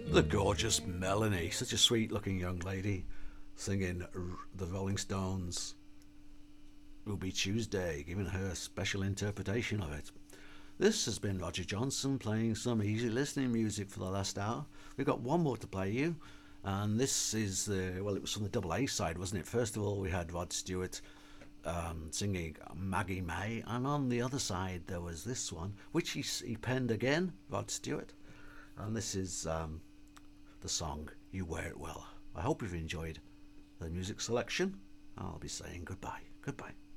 The gorgeous Melanie, such a sweet looking young lady, singing the Rolling Stones' Ruby Tuesday, giving her a special interpretation of it. This has been Roger Johnson playing some easy listening music for the last hour. We've got one more to play you, and this is well, it was from the double A side, wasn't it? First of all, we had Rod Stewart singing Maggie May, and on the other side there was this one, which he penned again, Rod Stewart, and this is the song You Wear It Well. I hope you've enjoyed the music selection. I'll be saying goodbye. Goodbye.